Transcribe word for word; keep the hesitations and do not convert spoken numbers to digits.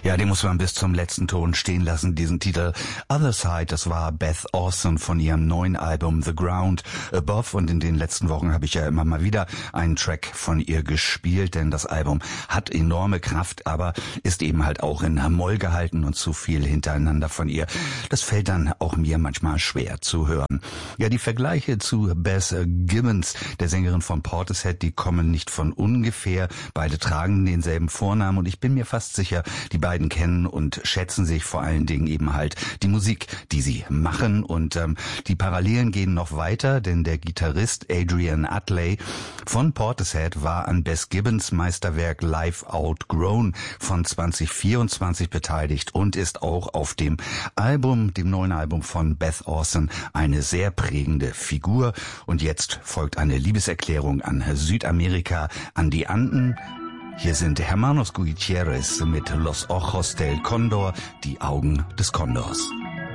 Ja, den muss man bis zum letzten Ton stehen lassen, diesen Titel. Other Side, das war Beth Orson von ihrem neuen Album The Ground Above. Und in den letzten Wochen habe ich ja immer mal wieder einen Track von ihr gespielt, denn das Album hat enorme Kraft, aber ist eben halt auch in Moll gehalten und zu viel hintereinander von ihr. Das fällt dann auch mir manchmal schwer zu hören. Ja, die Vergleiche zu Beth Gibbons, der Sängerin von Portishead, die kommen nicht von ungefähr. Beide tragen denselben Vornamen und ich bin mir fast sicher, die beiden kennen und schätzen sich vor allen Dingen eben halt die Musik, die sie machen. Und ähm, die Parallelen gehen noch weiter, denn der Gitarrist Adrian Utley von Portishead war an Beth Gibbons Meisterwerk Live Outgrown von zwanzig vierundzwanzig beteiligt und ist auch auf dem Album, dem neuen Album von Beth Orson, eine sehr prägende Figur. Und jetzt folgt eine Liebeserklärung an Südamerika, an die Anden. Hier sind Hermanos Gutierrez mit Los Ojos del Condor, die Augen des Kondors.